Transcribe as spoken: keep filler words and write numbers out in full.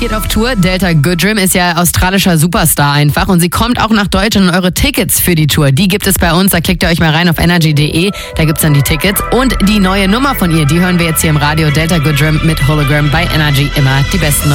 geht auf Tour. Delta Goodrem ist ja australischer Superstar einfach und sie kommt auch nach Deutschland. Und eure Tickets für die Tour, die gibt es bei uns. Da klickt ihr euch mal rein auf energy punkt de. Da gibt's dann die Tickets. Und die neue Nummer von ihr, die hören wir jetzt hier im Radio. Delta Goodrem mit Hologram bei Energy. Immer die besten neuen